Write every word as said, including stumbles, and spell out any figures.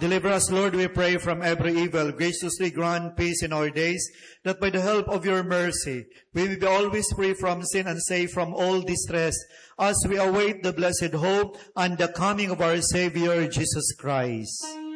Deliver us, Lord, we pray, from every evil. Graciously grant peace in our days, that by the help of your mercy, we may be always free from sin and safe from all distress, as we await the blessed hope and the coming of our Savior, Jesus Christ.